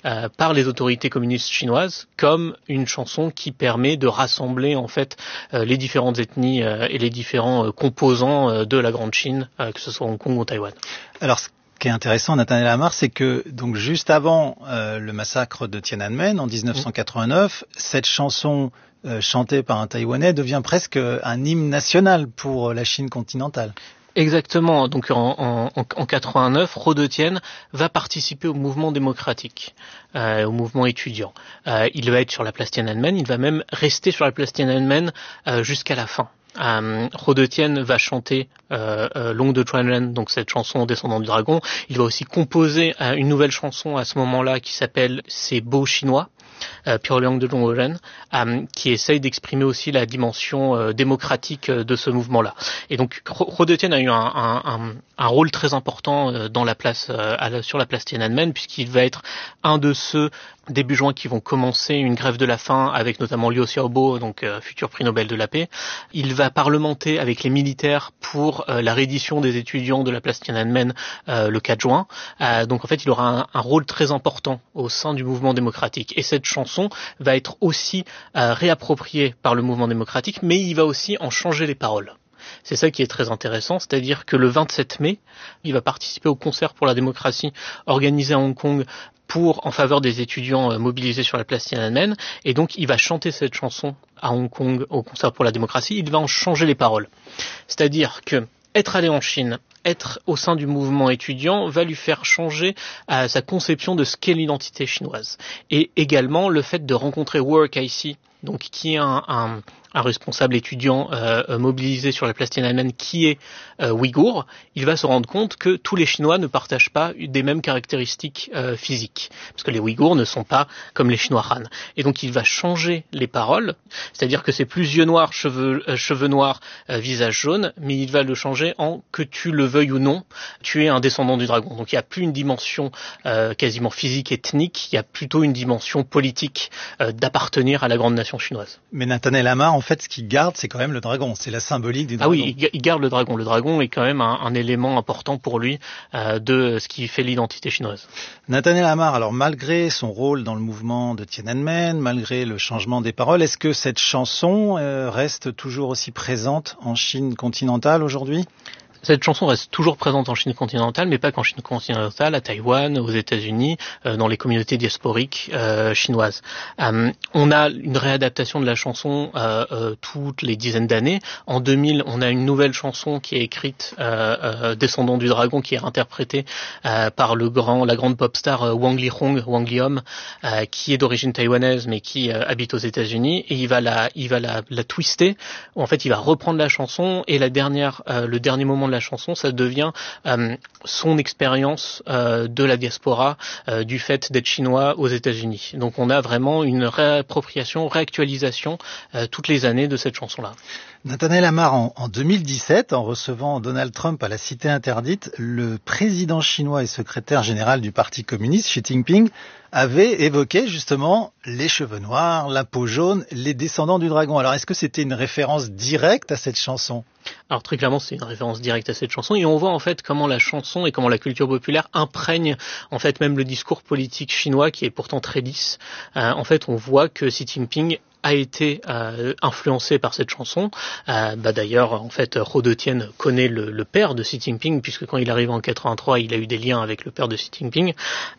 par les autorités communistes chinoises comme une chanson qui permet de rassembler en fait les différentes ethnies et les différents composants de la Grande Chine, que ce soit Hong Kong ou Taïwan. Alors, ce qui est intéressant, Nathanaël Amar, c'est que donc juste avant le massacre de Tiananmen en 1989, cette chanson chantée par un Taïwanais devient presque un hymne national pour la Chine continentale. Exactement. Donc en 89, Rodotien va participer au mouvement démocratique, au mouvement étudiant. Il va être sur la place Tiananmen, il va même rester sur la place Tiananmen jusqu'à la fin. Rodotien va chanter Long de Chuanren, donc cette chanson Descendant du dragon. Il va aussi composer une nouvelle chanson à ce moment-là qui s'appelle C'est beau chinois. Pyongyang de Zhongren, qui essaye d'exprimer aussi la dimension démocratique de ce mouvement-là. Et donc Rodotien a eu un rôle très important dans la place, sur la place Tiananmen, puisqu'il va être un de ceux début juin qui vont commencer une grève de la faim avec notamment Liu Xiaobo, donc futur prix Nobel de la paix. Il va parlementer avec les militaires pour la reddition des étudiants de la place Tiananmen le 4 juin. Donc en fait, il aura un rôle très important au sein du mouvement démocratique. Et cette chanson va être aussi réappropriée par le mouvement démocratique, mais il va aussi en changer les paroles. C'est ça qui est très intéressant, c'est-à-dire que le 27 mai, il va participer au concert pour la démocratie organisé à Hong Kong en faveur des étudiants mobilisés sur la place Tiananmen, et donc il va chanter cette chanson à Hong Kong au concert pour la démocratie. Il va en changer les paroles. C'est-à-dire que être allé en Chine, être au sein du mouvement étudiant va lui faire changer sa conception de ce qu'est l'identité chinoise. Et également le fait de rencontrer Work IC, donc qui est un responsable étudiant mobilisé sur la place Tiananmen qui est ouïghour, il va se rendre compte que tous les Chinois ne partagent pas des mêmes caractéristiques physiques, parce que les Ouïghours ne sont pas comme les Chinois Han. Et donc il va changer les paroles, c'est-à-dire que c'est plus yeux noirs, cheveux noirs, visage jaune, mais il va le changer en que tu le veuilles ou non, tu es un descendant du dragon. Donc il n'y a plus une dimension quasiment physique, ethnique, il y a plutôt une dimension politique d'appartenir à la grande nation chinoise. Mais Nathanaël Amar, en fait, ce qu'il garde, c'est quand même le dragon. C'est la symbolique du dragon. Ah oui, il garde le dragon. Le dragon est quand même un élément important pour lui de ce qui fait l'identité chinoise. Nathanaël Amar, alors malgré son rôle dans le mouvement de Tiananmen, malgré le changement des paroles, est-ce que cette chanson reste toujours aussi présente en Chine continentale aujourd'hui ? Cette chanson reste toujours présente en Chine continentale, mais pas qu'en Chine continentale, à Taïwan, aux États-Unis, dans les communautés diasporiques chinoises. On a une réadaptation de la chanson toutes les dizaines d'années. En 2000, on a une nouvelle chanson qui est écrite, Descendant du dragon, qui est interprétée par la grande pop star Wang Lihong, qui est d'origine taïwanaise, mais qui habite aux États-Unis, et il va la twister. En fait, il va reprendre la chanson, et le dernier moment de la chanson, ça devient son expérience de la diaspora du fait d'être chinois aux États-Unis. Donc on a vraiment une réappropriation, réactualisation toutes les années de cette chanson-là. Nathanaël Amar, en 2017, en recevant Donald Trump à la Cité interdite, le président chinois et secrétaire général du Parti communiste, Xi Jinping, avait évoqué justement les cheveux noirs, la peau jaune, les descendants du dragon. Alors est-ce que c'était une référence directe à cette chanson ? Alors très clairement, c'est une référence directe à cette chanson, et on voit en fait comment la chanson et comment la culture populaire imprègne en fait même le discours politique chinois qui est pourtant très lisse. En fait, on voit que Xi Jinping a été influencé par cette chanson. D'ailleurs, en fait, Rodotien connaît le père de Xi Jinping, puisque quand il arrive en 83, il a eu des liens avec le père de Xi Jinping.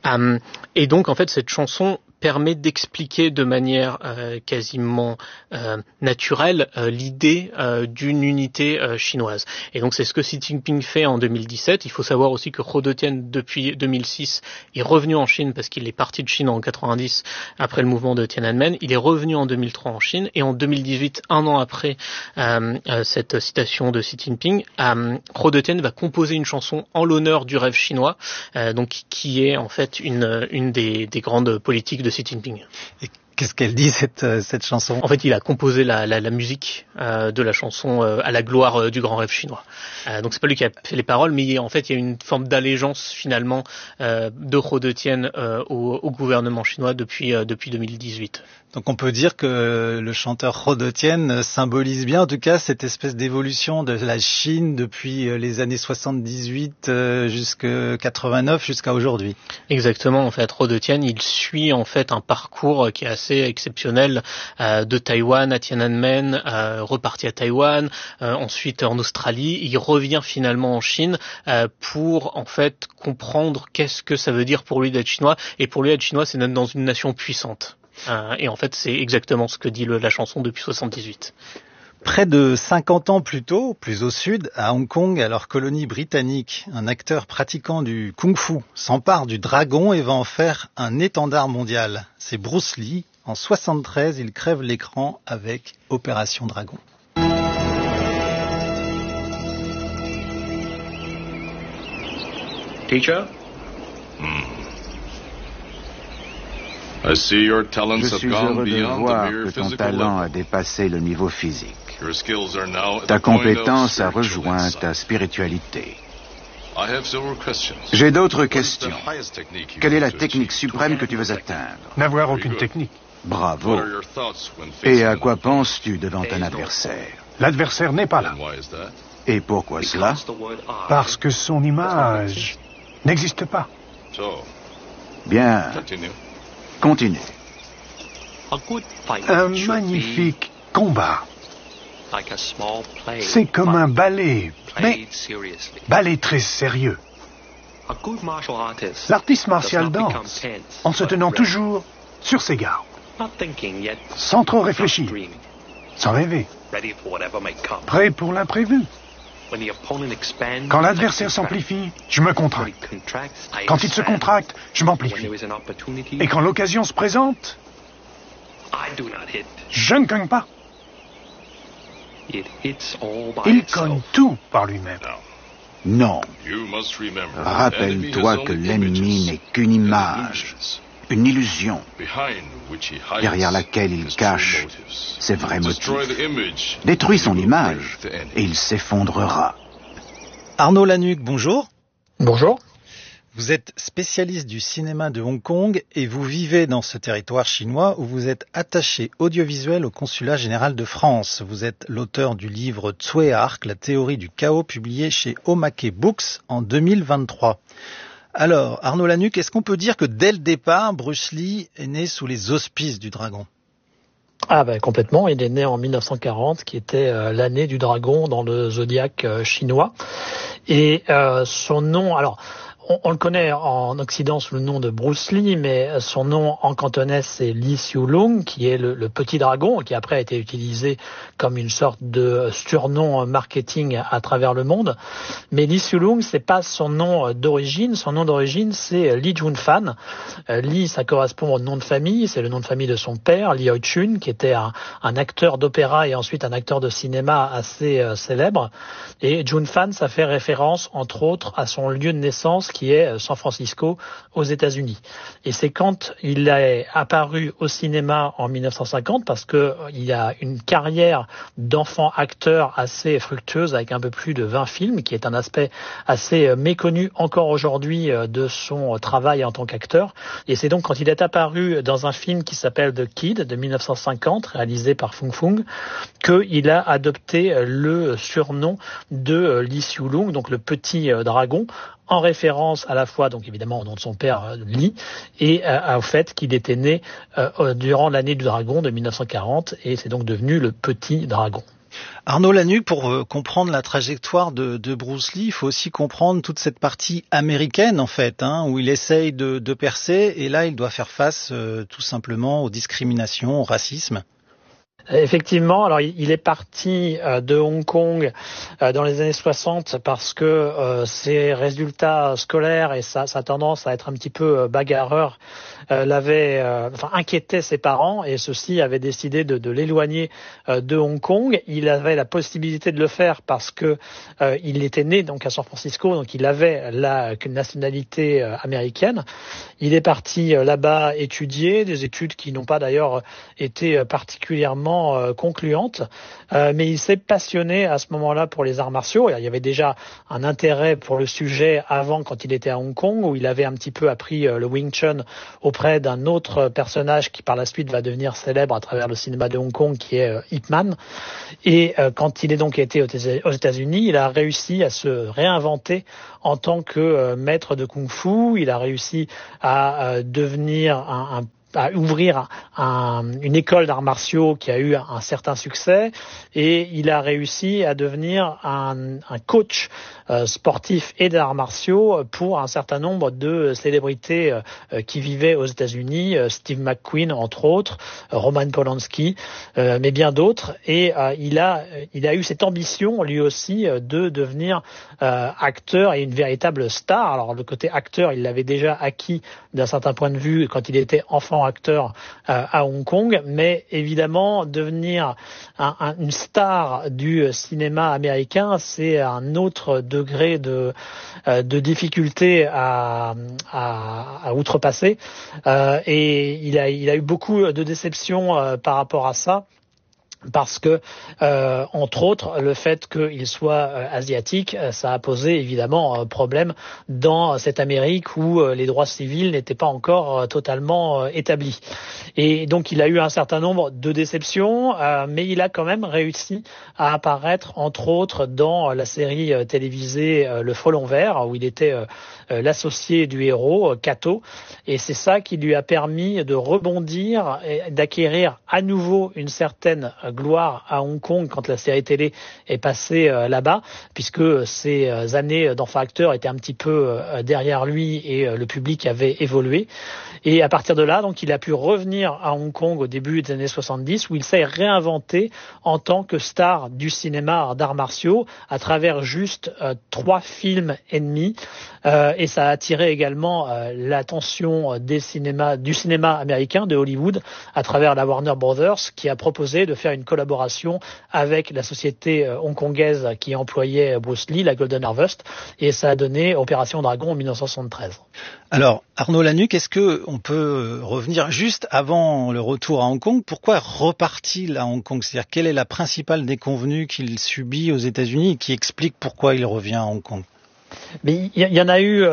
Et donc, en fait, cette chanson permet d'expliquer de manière quasiment naturelle l'idée d'une unité chinoise. Et donc c'est ce que Xi Jinping fait en 2017. Il faut savoir aussi que Rodotien, depuis 2006, est revenu en Chine parce qu'il est parti de Chine en 90 après le mouvement de Tiananmen. Il est revenu en 2003 en Chine, et en 2018, un an après cette citation de Xi Jinping, Rodotien va composer une chanson en l'honneur du rêve chinois, donc qui est en fait une des grandes politiques de Xi Jinping. Et Qu'est-ce qu'elle dit cette chanson? En fait, il a composé la musique de la chanson à la gloire du grand rêve chinois. Donc c'est pas lui qui a fait les paroles, mais en fait il y a une forme d'allégeance finalement de Hou Dejian au gouvernement chinois depuis 2018. Donc on peut dire que le chanteur Hou Dejian symbolise bien en tout cas cette espèce d'évolution de la Chine depuis les années 78 jusqu'à 89 jusqu'à aujourd'hui. Exactement, en fait Hou Dejian il suit en fait un parcours qui est assez exceptionnel de Taïwan à Tiananmen, reparti à Taïwan, ensuite en Australie, il revient finalement en Chine pour en fait comprendre qu'est-ce que ça veut dire pour lui d'être chinois, et pour lui être chinois c'est d'être dans une nation puissante. Et en fait, c'est exactement ce que dit la chanson depuis 78. Près de 50 ans plus tôt, plus au sud, à Hong Kong, alors colonie britannique, un acteur pratiquant du kung-fu s'empare du dragon et va en faire un étendard mondial. C'est Bruce Lee. En 73, il crève l'écran avec Opération Dragon. Teacher? Je suis heureux de voir que ton talent a dépassé le niveau physique. Ta compétence a rejoint ta spiritualité. J'ai d'autres questions. Quelle est la technique suprême que tu veux atteindre? N'avoir aucune technique. Bravo. Et à quoi penses-tu devant un adversaire? L'adversaire n'est pas là. Et pourquoi cela? Parce que son image n'existe pas. Bien. Continue. Un magnifique combat. C'est comme un ballet, mais ballet très sérieux. L'artiste martial danse en se tenant toujours sur ses gardes, sans trop réfléchir, sans rêver, prêt pour l'imprévu. Quand l'adversaire s'amplifie, je me contracte. Quand il se contracte, je m'amplifie. Et quand l'occasion se présente, je ne cogne pas. Il cogne tout par lui-même. Non. Rappelle-toi que l'ennemi n'est qu'une image, une illusion, derrière laquelle il cache ses vrais motifs. Détruis son image et il s'effondrera. Arnaud Lanuc, bonjour. Bonjour. Vous êtes spécialiste du cinéma de Hong Kong et vous vivez dans ce territoire chinois où vous êtes attaché audiovisuel au Consulat général de France. Vous êtes l'auteur du livre Tsui Hark, la théorie du chaos, publié chez Omake Books en 2023. Alors, Arnaud Lanuc, est-ce qu'on peut dire que dès le départ, Bruce Lee est né sous les auspices du dragon? Ah ben complètement, il est né en 1940, qui était l'année du dragon dans le zodiaque chinois. Et son nom, alors on le connaît en Occident sous le nom de Bruce Lee, mais son nom en cantonais c'est Lee Siu Lung, qui est le petit dragon, qui après a été utilisé comme une sorte de surnom marketing à travers le monde. Mais Lee Siu Lung, c'est pas son nom d'origine. Son nom d'origine c'est Lee Jun-fan. Lee, ça correspond au nom de famille, c'est le nom de famille de son père, Lee Hoi-chun, qui était un acteur d'opéra et ensuite un acteur de cinéma assez célèbre. Et Jun-fan, ça fait référence entre autres à son lieu de naissance, qui est San Francisco aux États-Unis. Et c'est quand il est apparu au cinéma en 1950, parce que il a une carrière d'enfant acteur assez fructueuse avec un peu plus de 20 films, qui est un aspect assez méconnu encore aujourd'hui de son travail en tant qu'acteur. Et c'est donc quand il est apparu dans un film qui s'appelle The Kid de 1950, réalisé par Fung Fung, qu'il a adopté le surnom de Lee Siu Lung, donc le petit dragon, en référence à la fois, donc évidemment, au nom de son père, Lee, et au fait qu'il était né durant l'année du dragon de 1940, et c'est donc devenu le petit dragon. Arnaud Lanuc, pour comprendre la trajectoire de Bruce Lee, il faut aussi comprendre toute cette partie américaine, en fait, où il essaye de percer, et là, il doit faire face tout simplement aux discriminations, au racisme. Effectivement, alors il est parti de Hong Kong dans les années 60 parce que ses résultats scolaires et sa tendance à être un petit peu bagarreur inquiétait ses parents, et ceux-ci avaient décidé de l'éloigner de Hong Kong. Il avait la possibilité de le faire parce que il était né donc à San Francisco, donc il avait la nationalité américaine. Il est parti là-bas étudier, des études qui n'ont pas d'ailleurs été particulièrement concluantes, mais il s'est passionné à ce moment-là pour les arts martiaux. Il y avait déjà un intérêt pour le sujet avant, quand il était à Hong Kong, où il avait un petit peu appris le Wing Chun auprès d'un autre personnage qui par la suite va devenir célèbre à travers le cinéma de Hong Kong, qui est Ip Man. Et quand il est donc été aux États-Unis, il a réussi à se réinventer en tant que maître de kung-fu. Il a réussi à devenir à ouvrir une école d'arts martiaux qui a eu un certain succès, et il a réussi à devenir un coach sportif et d'arts martiaux pour un certain nombre de célébrités qui vivaient aux États-Unis, Steve McQueen entre autres, Roman Polanski, mais bien d'autres. Et il a eu cette ambition lui aussi de devenir acteur et une véritable star. Alors le côté acteur, il l'avait déjà acquis d'un certain point de vue quand il était enfant acteur à Hong Kong, mais évidemment devenir une star du cinéma américain, c'est un autre degré de difficulté à outrepasser, et il a eu beaucoup de déceptions par rapport à ça. Parce que, entre autres, le fait qu'il soit asiatique, ça a posé évidemment problème dans cette Amérique où les droits civils n'étaient pas encore totalement établis. Et donc, il a eu un certain nombre de déceptions, mais il a quand même réussi à apparaître, entre autres, dans la série télévisée Le Frelon Vert, où il était l'associé du héros, Kato. Et c'est ça qui lui a permis de rebondir et d'acquérir à nouveau une certaine gloire à Hong Kong quand la série télé est passée là-bas, puisque ces années d'enfant acteur étaient un petit peu derrière lui et le public avait évolué. Et à partir de là, donc, il a pu revenir à Hong Kong au début des années 70, où il s'est réinventé en tant que star du cinéma d'arts martiaux à travers juste 3 films et demi. Et ça a attiré également l'attention du cinéma américain, de Hollywood, à travers la Warner Brothers, qui a proposé de faire une collaboration avec la société hongkongaise qui employait Bruce Lee, la Golden Harvest, et ça a donné Opération Dragon en 1973. Alors, Arnaud Lanuc, est-ce que on peut revenir juste avant le retour à Hong Kong? Pourquoi repartit-il à Hong Kong? C'est-à-dire, quelle est la principale déconvenue qu'il subit aux États-Unis et qui explique pourquoi il revient à Hong Kong? Mais il y en a eu,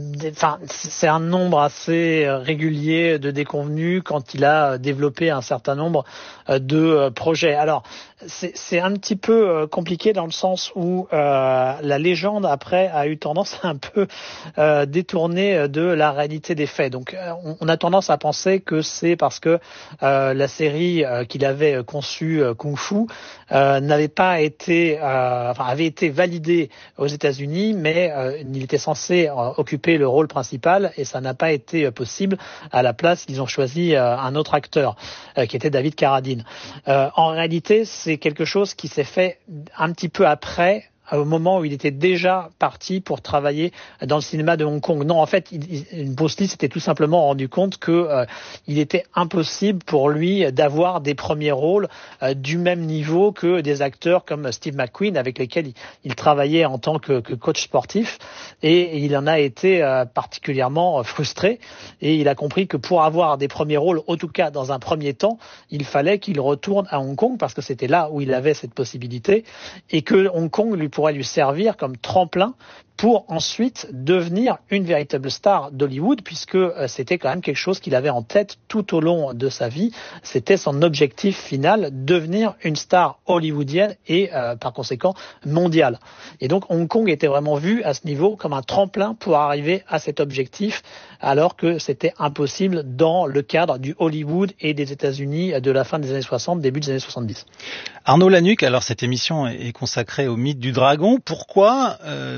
c'est un nombre assez régulier de déconvenues quand il a développé un certain nombre de projets. Alors, c'est un petit peu compliqué dans le sens où la légende après a eu tendance à un peu détourner de la réalité des faits. Donc, on a tendance à penser que c'est parce que la série qu'il avait conçue, Kung Fu, n'avait pas été, avait été validée aux États-Unis, mais il était censé occuper le rôle principal et ça n'a pas été possible. À la place, ils ont choisi un autre acteur qui était David Carradine. En réalité, c'est quelque chose qui s'est fait un petit peu après, au moment où il était déjà parti pour travailler dans le cinéma de Hong Kong. Non, en fait, Bruce Lee s'était tout simplement rendu compte que il était impossible pour lui d'avoir des premiers rôles du même niveau que des acteurs comme Steve McQueen, avec lesquels il travaillait en tant que coach sportif, et il en a été particulièrement frustré, et il a compris que pour avoir des premiers rôles, en tout cas dans un premier temps, il fallait qu'il retourne à Hong Kong, parce que c'était là où il avait cette possibilité, et que Hong Kong pourrait lui servir comme tremplin pour ensuite devenir une véritable star d'Hollywood, puisque c'était quand même quelque chose qu'il avait en tête tout au long de sa vie. C'était son objectif final, devenir une star hollywoodienne et par conséquent mondiale. Et donc Hong Kong était vraiment vu à ce niveau comme un tremplin pour arriver à cet objectif, alors que c'était impossible dans le cadre du Hollywood et des États-Unis de la fin des années 60, début des années 70. Arnaud Lanuc, alors cette émission est consacrée au mythe du dragon. Pourquoi Bruce Lee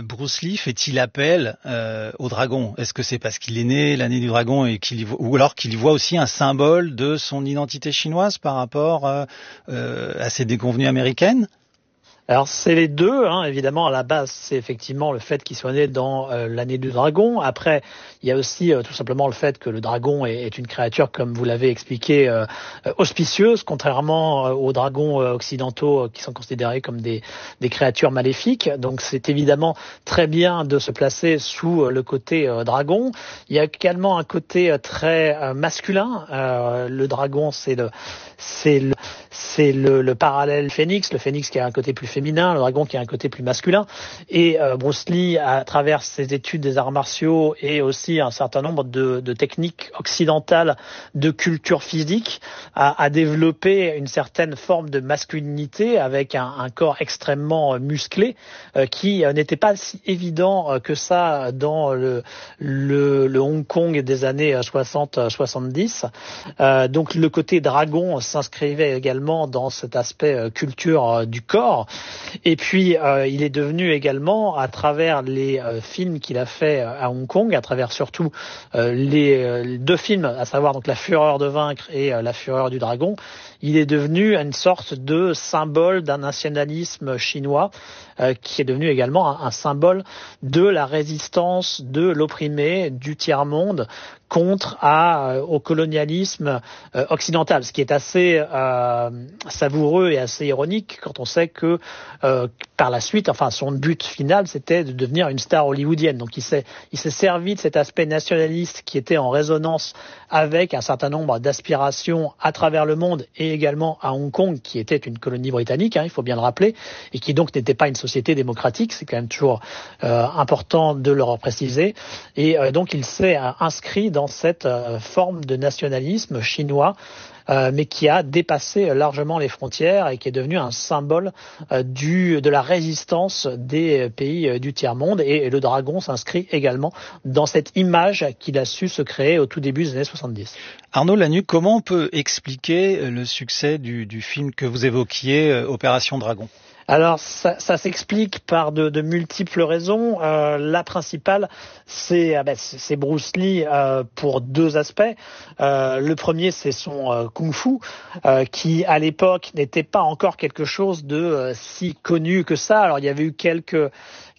Lee fait-il appel au dragon? Est-ce que c'est parce qu'il est né l'année du dragon et ou alors qu'il y voit aussi un symbole de son identité chinoise par rapport à ses déconvenues américaines? Alors c'est les deux, évidemment à la base c'est effectivement le fait qu'il soit né dans l'année du dragon. Après il y a aussi tout simplement le fait que le dragon est une créature, comme vous l'avez expliqué, auspicieuse, contrairement aux dragons occidentaux qui sont considérés comme des créatures maléfiques. Donc c'est évidemment très bien de se placer sous le côté dragon. Il y a également un côté très masculin. Le dragon c'est le parallèle phénix, le phénix qui a un côté plus féminin, le dragon qui a un côté plus masculin. Et Bruce Lee, à travers ses études des arts martiaux et aussi un certain nombre de techniques occidentales de culture physique, a développé une certaine forme de masculinité avec un corps extrêmement musclé qui n'était pas si évident que ça dans le Hong Kong des années 60-70. Donc le côté dragon s'inscrivait également dans cet aspect culture du corps. Et puis il est devenu également, à travers les films qu'il a fait à Hong Kong, à travers surtout les deux films, à savoir donc La Fureur de vaincre et La Fureur du dragon, il est devenu une sorte de symbole d'un nationalisme chinois qui est devenu également un symbole de la résistance de l'opprimé, du tiers-monde contre au colonialisme occidental, ce qui est assez savoureux et assez ironique quand on sait que par la suite, son but final, c'était de devenir une star hollywoodienne. Donc il s'est servi de cet aspect nationaliste qui était en résonance avec un certain nombre d'aspirations à travers le monde et également à Hong Kong, qui était une colonie britannique, il faut bien le rappeler, et qui donc n'était pas une société démocratique. C'est quand même toujours important de le repréciser. Et donc il s'est inscrit dans cette forme de nationalisme chinois, mais qui a dépassé largement les frontières et qui est devenu un symbole de la résistance des pays du tiers-monde. Et le dragon s'inscrit également dans cette image qu'il a su se créer au tout début des années 70. Arnaud Lanuc, comment on peut expliquer le succès du film que vous évoquiez, Opération Dragon ? Alors ça s'explique par de multiples raisons. La principale, c'est Bruce Lee pour deux aspects. Le premier, c'est son kung-fu, qui à l'époque n'était pas encore quelque chose de si connu que ça. Alors il y avait eu quelques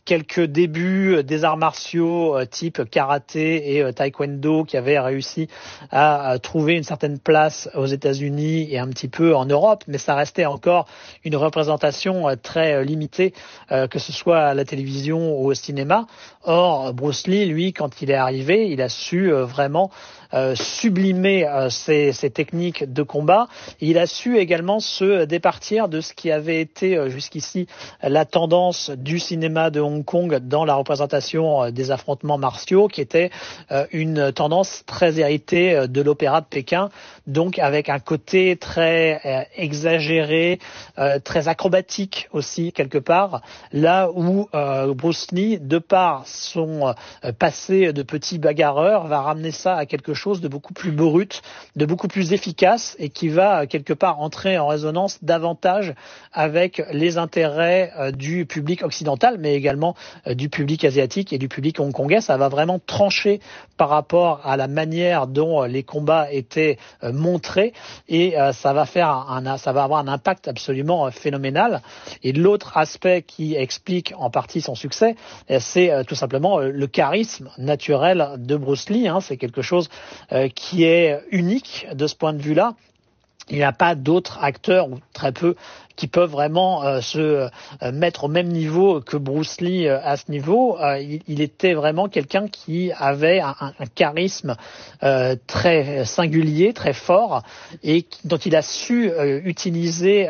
débuts des arts martiaux type karaté et taekwondo qui avaient réussi à trouver une certaine place aux États-Unis et un petit peu en Europe, mais ça restait encore une représentation très limitée, que ce soit à la télévision ou au cinéma. Or, Bruce Lee, lui, quand il est arrivé, il a su vraiment sublimer ces techniques de combat. Il a su également se départir de ce qui avait été jusqu'ici la tendance du cinéma de Hong Kong dans la représentation des affrontements martiaux, qui était une tendance très héritée de l'opéra de Pékin, donc avec un côté très exagéré, très acrobatique aussi quelque part, là où Bruce Lee, de par son passé de petit bagarreur, va ramener ça à quelque chose de beaucoup plus brut, de beaucoup plus efficace, et qui va quelque part entrer en résonance davantage avec les intérêts du public occidental, mais également du public asiatique et du public hongkongais. Ça va vraiment trancher par rapport à la manière dont les combats étaient montrés, et ça va avoir un impact absolument phénoménal. Et l'autre aspect qui explique en partie son succès, c'est tout simplement le charisme naturel de Bruce Lee. C'est quelque chose qui est unique de ce point de vue-là. Il n'y a pas d'autres acteurs, ou très peu, qui peuvent vraiment se mettre au même niveau que Bruce Lee à ce niveau. Il était vraiment quelqu'un qui avait un charisme très singulier, très fort, et dont il a su utiliser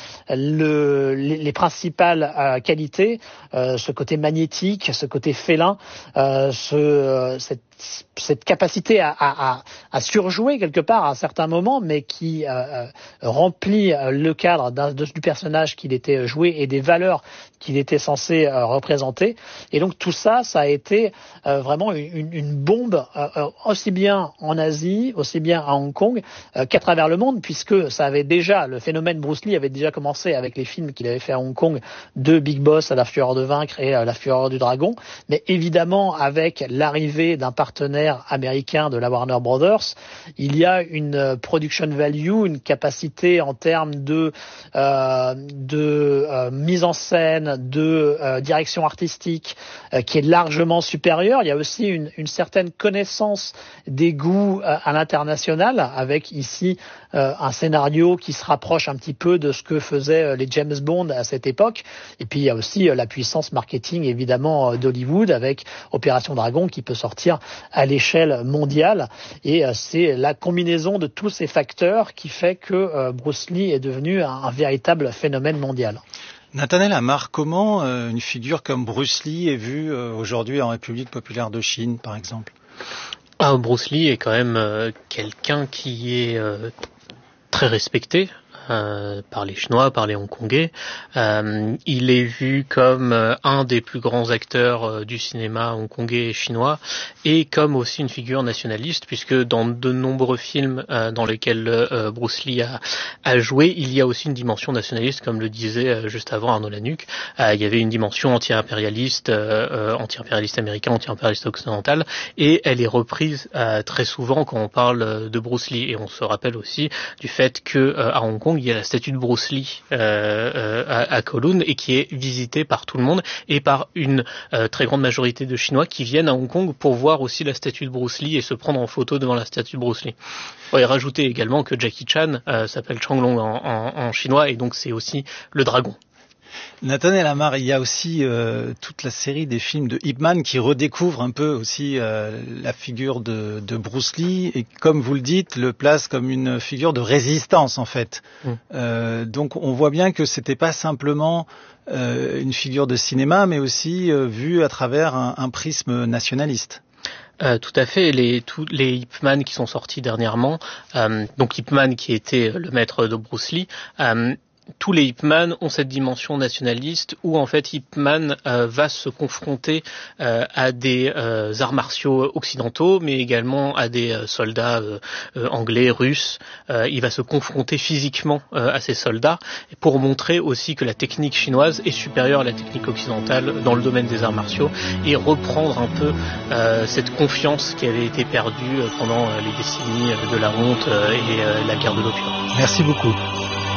les principales qualités, ce côté magnétique, ce côté félin, cette cette capacité à surjouer quelque part à un certain moment, mais qui remplit le cadre du personnage qu'il était joué et des valeurs qu'il était censé représenter. Et donc tout ça, ça a été vraiment une bombe, aussi bien en Asie, aussi bien à Hong Kong, qu'à travers le monde, puisque ça avait déjà, le phénomène Bruce Lee avait déjà commencé avec les films qu'il avait fait à Hong Kong, de Big Boss à La Fureur de Vaincre et La Fureur du Dragon, mais évidemment avec l'arrivée d'un partenaire américain de la Warner Brothers, il y a une production value, une capacité en termes de mise en scène, de direction artistique qui est largement supérieure. Il y a aussi une certaine connaissance des goûts à l'international, avec ici un scénario qui se rapproche un petit peu de ce que faisaient les James Bond à cette époque. Et puis il y a aussi la puissance marketing évidemment d'Hollywood avec Opération Dragon qui peut sortir à l'échelle mondiale. Et c'est la combinaison de tous ces facteurs qui fait que Bruce Lee est devenu un véritable phénomène mondial. Nathanaël Amar, comment une figure comme Bruce Lee est vue aujourd'hui en République populaire de Chine, par exemple ? Bruce Lee est quand même quelqu'un qui est très respecté par les Chinois, par les Hongkongais. Il est vu comme un des plus grands acteurs du cinéma hongkongais et chinois, et comme aussi une figure nationaliste, puisque dans de nombreux films dans lesquels Bruce Lee a joué, il y a aussi une dimension nationaliste, comme le disait juste avant Arnaud Lanuc. Il y avait une dimension anti-impérialiste américain, anti-impérialiste occidental, et elle est reprise très souvent quand on parle de Bruce Lee. Et on se rappelle aussi du fait que à Hong Kong, il y a la statue de Bruce Lee à Kowloon, et qui est visitée par tout le monde et par une très grande majorité de Chinois qui viennent à Hong Kong pour voir aussi la statue de Bruce Lee et se prendre en photo devant la statue de Bruce Lee. Et rajouter également que Jackie Chan s'appelle Changlong en chinois, et donc c'est aussi le dragon. Nathanaël Amar, il y a aussi toute la série des films de Ip Man qui redécouvre un peu aussi la figure de Bruce Lee, et comme vous le dites, le place comme une figure de résistance en fait. Donc on voit bien que c'était pas simplement une figure de cinéma, mais aussi vue à travers un prisme nationaliste. Tout à fait. Tous les Ip Man qui sont sortis dernièrement, donc Ip Man qui était le maître de Bruce Lee, tous les Ip Man ont cette dimension nationaliste où en fait Ip Man va se confronter à des arts martiaux occidentaux, mais également à des soldats anglais, russes. Il va se confronter physiquement à ces soldats pour montrer aussi que la technique chinoise est supérieure à la technique occidentale dans le domaine des arts martiaux, et reprendre un peu cette confiance qui avait été perdue pendant les décennies de la honte et la guerre de l'opium. Merci beaucoup.